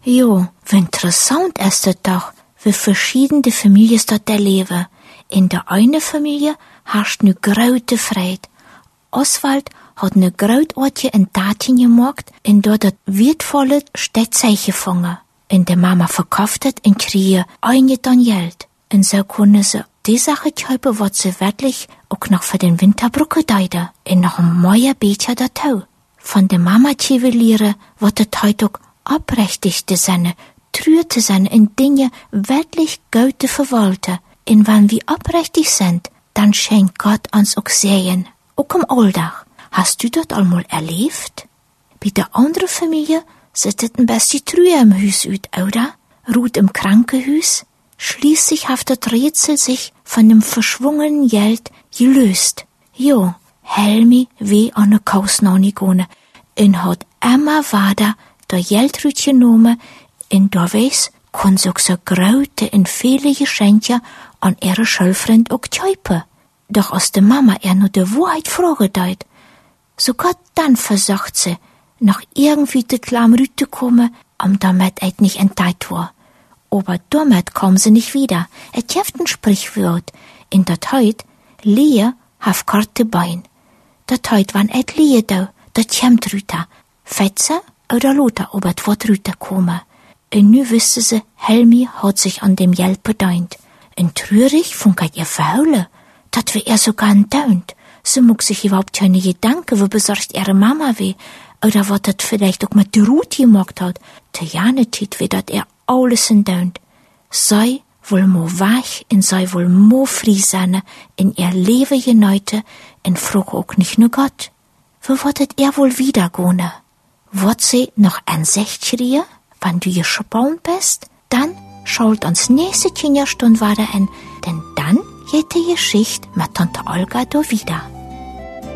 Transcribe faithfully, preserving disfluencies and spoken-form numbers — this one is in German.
Jo, wie interessant ist es doch, wie verschiedene Familien dort erleben. In der einen Familie herrscht eine große Freude. Oswald hat eine Großortje in Daten gemacht, in der das wertvolle Städtzeichen gefangen. In der Mama verkauft hat und kriege eine dann Geld. Und so können sie die Sache kaufen, was sie wirklich auch noch für den Winter brauchen deuten. Und noch ein neuer Becher dazu. Von der Mama juwelieren, was das heute auch abrechtigte seine, trüte seine in Dinge wirklich gute verwalten. Und wenn wir abrechtig sind, dann schenkt Gott uns auch Segen. Auch im Alltag. Hast du das einmal erlebt? Bei der anderen Familie sieht es ein bisschen trüher im Haus aus, oder? Ruht im Krankenhaus. Schließlich hat das Rätsel sich von dem verschwungenen Geld gelöst. Jo, Helmi wie an ne Kausnauni gone und hat immer weiter der Geld genommen und da weiß, kann sich so große und viele Geschenke an ihre Schulfreund auch kaufen. Doch aus der Mama er nur die Wahrheit fragen deut. Sogar dann versucht sie, noch irgendwie die Klamrüte zu kommen, um damit et nicht entdeiht war. Aber damit kam sie nicht wieder. Es gibt ein Sprichwort. In der Zeit, Lehe haf karte Bein. Der Zeit, wann et Lehe da, da kommt Rüter. Fetze oder Lothar, ob et wat Rüter komme. Und nu wüsste sie, Helmi hat sich an dem Geld bedient. Und trürig funkert ihr Verhaule. Dat wär er sogar entdaunt. Sie mag sich überhaupt keine Gedanken, wo besorgt ihre Mama weh. Oder wat dat vielleicht auch mit der Ruth gemacht hat. Der Janetit wie dat er alles entdaunt. Sei wohl mo weich und sei wohl mo frie sein in ihr Leben geneute und frag auch nicht nur Gott. Wo wird er wohl wieder gehen? Wird sie noch ein Sechzehn, wenn du gespannt bist? Dann schaut uns nächste Kinderstunde weiter an, denn dann geht die Geschichte mit Tante Olga da wieder.